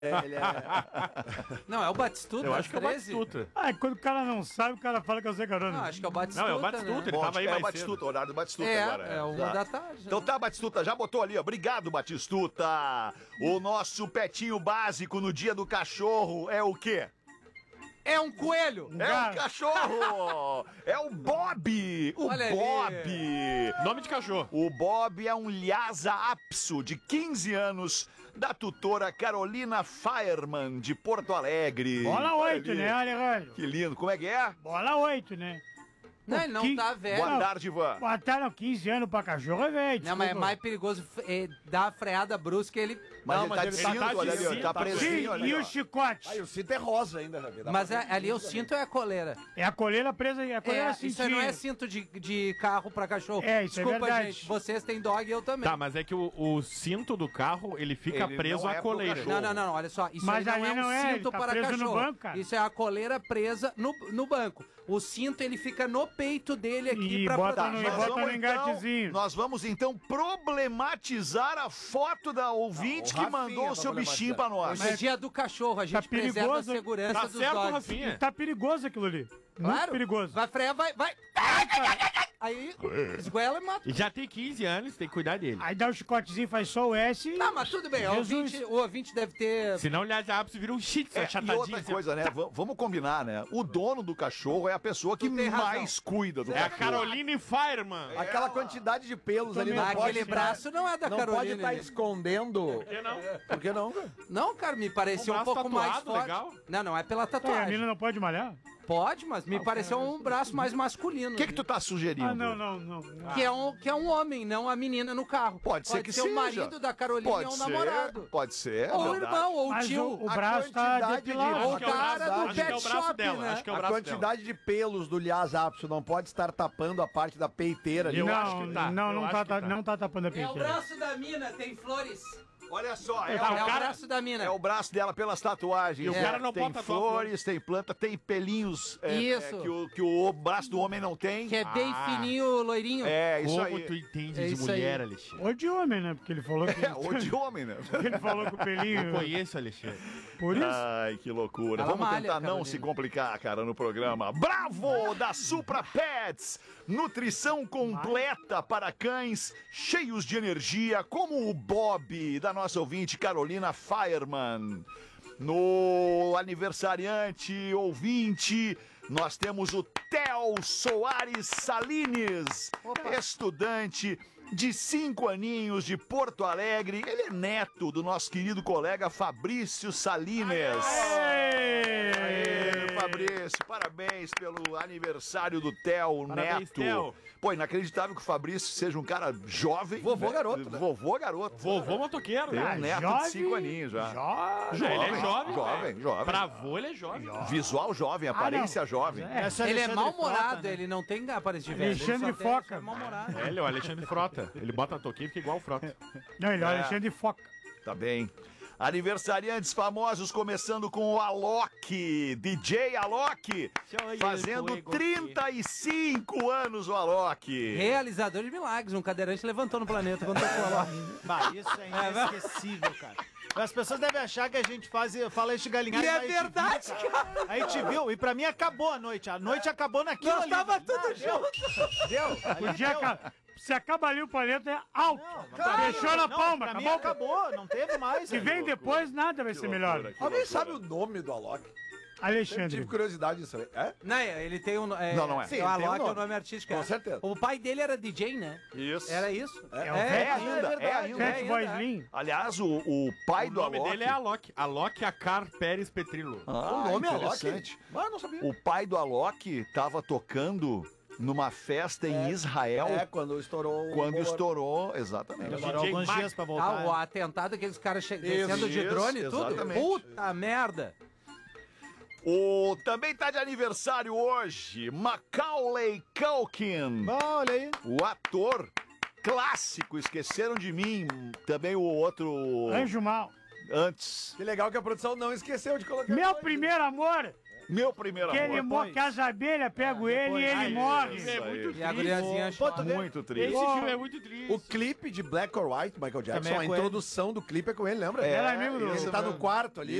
Ele é... Não, é o Batistuta. Eu acho que é o 13. Batistuta. Ah, quando o cara não sabe, o cara fala que é o Zé Carona. Não, acho que é o Batistuta. Não, é o Batistuta, né? ele tava aí é o mais Batistuta, cedo. o horário do Batistuta É, agora. é 1 Tá. da tarde. Então tá, Batistuta, já botou ali, obrigado, Batistuta. O nosso petinho básico no dia do cachorro é o quê? É um coelho. É o cachorro! É o Bob! O Olha ali. Bob! Nome de cachorro. O Bob é um Lhasa Apso de 15 anos da tutora Carolina Fireman de Porto Alegre. Bola Olha 8, ali. né, Alejandro? Que lindo, como é que é? Bola 8, né? Não, ele não Que- tá velho. Boa tarde, Ivan. Botaram 15 anos pra cachorro, é velho. Não, mas é desculpa. mais perigoso dar a freada brusca ele... Mas Não, ele mas tá ele de tá cinto, olha de ali, ó, cinto, tá tá presinho, Sim, olha e ali, o ó. chicote? Aí o cinto é rosa ainda, Javi. Dá Mas pra ver. ali é o cinto ou é a coleira? É a coleira presa e a coleira Isso aí cintinha. não é cinto de carro pra cachorro. É, isso é Desculpa, verdade. gente. Vocês têm dog e eu também. Tá, mas é que o cinto do carro, ele fica Ele preso não é à pro coleira. cachorro. Não, olha só. Isso Mas aí ali não não é é, um ele cinto tá para preso no cachorro. banco, cara. Isso é a coleira presa no banco. O cinto, ele fica no peito dele aqui E pra bota proteger. no- Nós bota vamos, no engatezinho. nós vamos então problematizar a foto da ouvinte Não, o que Rafinha mandou o tá seu bichinho pra nós. Hoje é dia do cachorro, a gente preserva a perigoso. segurança Tá dos certo, dogs. Rafinha. Tá perigoso aquilo ali. Muito Claro. perigoso. Vai frear, vai. Aí, esguela e mata. E já tem 15 anos, tem que cuidar dele. Aí dá o chicotezinho, faz só o S e... Não, mas tudo bem. Jesus. O ouvinte deve ter... Senão, aliás, a ápice vira um shih tzu, É, e achatadinho. outra assim. coisa, né? Vamos combinar, né? O dono do cachorro é a pessoa que Tu tem razão. mais cuida do É a cachorro. Caroline Fireman. Aquela quantidade de pelos ali não Também. pode... Aquele braço não é da Não pode Carolina. estar escondendo... Por que não? Por que não, cara? Não, cara, me pareceu Um um braço pouco mais tatuado, forte. legal. Não é pela Tá, a tatuagem. menina não pode malhar? Pode, mas me pareceu um braço mais masculino. O que tu tá sugerindo? Ah, não. Que é um homem, não a menina no carro. Pode ser que ser seja. o marido da Carolina Pode ou o ser, namorado. pode ser, é Ou o verdade. irmão, ou o Mas tio. o braço tá quantidade de- depilado. Ou o Acho que é o cara braço- do acho que é pet o braço shop, dela, né? acho que é o A braço quantidade de pelos do Lhasa Apso não pode estar tapando a parte da peiteira ali. Eu não, acho que tá, Não, eu não acho tá, que tá. não tá tapando a É o peiteira. braço da mina, tem flores. Olha só, é, É o o braço da mina. É o braço dela pelas tatuagens. E o cara não tem pode tatuar flores, tem planta, tem pelinhos Isso. que o braço do homem não tem. Que é bem fininho, loirinho. É, isso Como aí. tu entende É de isso mulher, aí. Alexandre? Ou de homem, né? Porque ele falou que... É, ou de homem, né? Ele falou com o pelinho... Eu conheço, Alexandre. Por isso... Ai, que loucura. Ela Vamos malha, tentar não Carolina. se complicar, cara, no programa. Bravo da Supra Pets! Nutrição completa para cães, cheios de energia, como o Bob, da nossa ouvinte Carolina Fireman. No aniversariante ouvinte, nós temos o Theo Soares Salines, estudante de 5 aninhos de Porto Alegre. Ele é neto do nosso querido colega Fabrício Salines. Aê, Fabrício, parabéns pelo aniversário do Theo, Parabéns, neto. Theo. Pô, inacreditável que o Fabrício seja um cara jovem. Vovô garoto, né? Vovô garoto. Vovô motoqueiro. Tem um né? neto de 5 aninhos já. Jovem. Ele é jovem. Jovem, velho. jovem. Pra avô, ele é jovem. Visual jovem, aparência jovem. Ele é mal-humorado, ele não tem aparência de velho. Alexandre ele só Foca. Tem, é mal-humorado. É, ele é o Alexandre Frota. Ele bota a toquinha e fica igual o Frota. Não, ele é o Alexandre Foca. Tá bem. Aniversariantes famosos, começando com o Alok, DJ Alok, fazendo 35 anos o Alok. Realizador de milagres. Um cadeirante levantou no planeta quando tocou a loja. Bah, isso é inesquecível, cara. As pessoas devem achar que a gente fala este galinhado. E é verdade, cara. A gente viu, e pra mim acabou a noite. A noite acabou naquilo Nós ali. tava tudo junto. Deu. Ali Podia deu. acabar. Se acaba ali o planeta, é alto. Claro. Fechou na Não, palma, pra mim acabou. acabou, não teve mais. Se vem depois, nada vai ser melhor. Alguém sabe o nome do Alok? Sempre Alexandre. tive curiosidade disso aí. É? Não, ele tem um... Não é. Sim, o ele tem Alok um é o nome. nome artístico. Com certeza. O pai dele era DJ, né? Isso. Era isso? É ainda, é ainda. Fat Boy Slim. Aliás, o pai O do nome Alok... dele é Alok. Alok Akar Pérez Petrillo. Ah, O nome é Alok? interessante. Mas eu não sabia. O pai do Alok tava tocando numa festa em Israel É, quando estourou... quando estourou, exatamente. Demorou DJ alguns Mag. dias pra voltar. O atentado, aqueles caras descendo de isso, drone e tudo. exatamente. Puta merda. Também tá de aniversário hoje, Macaulay Culkin, Olha aí. o ator clássico, Esqueceram de Mim, também o outro... Anjo Mal. Antes. Que legal que a produção não esqueceu de colocar. Meu primeiro amor, Meu primeiro que ele amor. morre, que as abelhas pegam ele e ele morre. Isso é muito E a triste. guriazinha chora. Muito triste. Esse filme é muito triste. O clipe de Black or White, Michael Jackson, Também é a com ele. introdução do clipe é com ele, lembra? Ele é amigo do... Ele tá no quarto ali.